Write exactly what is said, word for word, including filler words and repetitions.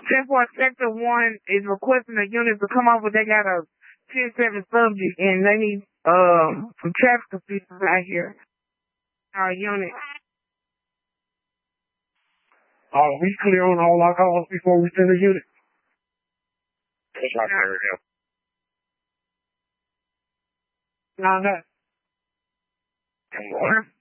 ten four Sector one is requesting the unit to come over. They got a ten seven subject and they need uh some traffic assistance out here. Our unit. Uh, we clear on all our calls before we send a unit. It's not clear now. Nine that. ten more.